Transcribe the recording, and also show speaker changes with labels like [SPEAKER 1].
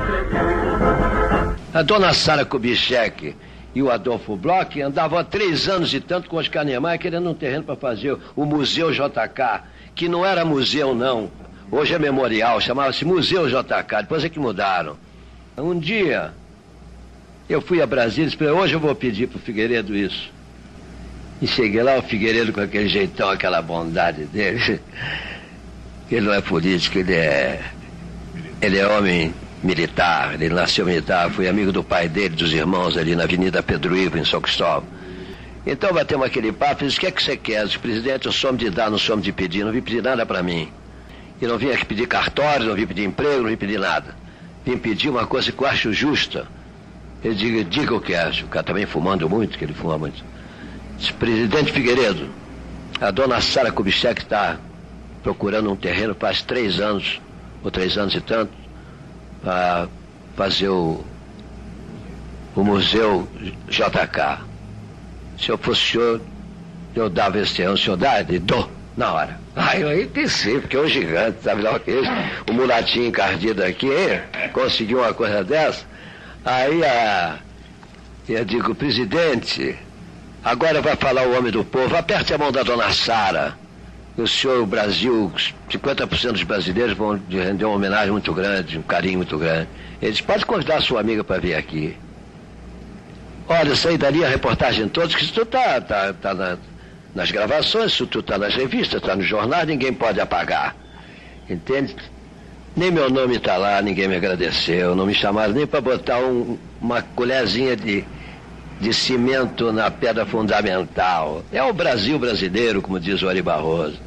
[SPEAKER 1] A dona Sara Kubitschek e o Adolfo Bloch andavam há 3 anos e tanto com Oscar Niemeyer querendo um terreno para fazer o Museu JK, que não era museu, não. Hoje é memorial, chamava-se Museu JK, depois é que mudaram. Um dia, eu fui a Brasília e disse, hoje eu vou pedir para o Figueiredo isso. E cheguei lá, o Figueiredo com aquele jeitão, aquela bondade dele. Ele não é político, ele é homem militar, ele nasceu militar, fui amigo do pai dele, dos irmãos ali na Avenida Pedro Ivo, em São Cristóvão. Então batemos aquele papo e disse, o que é que você quer? Eu disse, presidente, eu sou homem de dar, não sou homem de pedir, não vim pedir nada para mim. E não vim aqui pedir cartório, não vim pedir emprego, não vim pedir nada. Vim pedir uma coisa que eu acho justa. Ele diga o que acha, o cara também fumando muito, que ele fuma muito. Disse, presidente Figueiredo, a dona Sara Kubitschek está procurando um terreno faz 3 anos, ou 3 anos e tanto, para fazer o Museu JK. Se eu fosse o senhor, eu dava esse terreno, o senhor dá? Ele dou, na hora. Aí eu entendi, porque é um gigante, sabe lá o que é isso? O mulatinho encardido aqui, conseguiu uma coisa dessa. Aí eu digo, presidente, agora vai falar o homem do povo, aperte a mão da dona Sara. O senhor, o Brasil, 50% dos brasileiros vão render uma homenagem muito grande, um carinho muito grande. Ele disse, pode convidar a sua amiga para vir aqui. Olha, isso aí daria a reportagem toda, que isso tudo está nas gravações, isso tudo está nas revistas, está nos jornais, ninguém pode apagar. Entende? Nem meu nome está lá, ninguém me agradeceu, não me chamaram nem para botar uma colherzinha de cimento na pedra fundamental. É o Brasil brasileiro, como diz o Ari Barroso.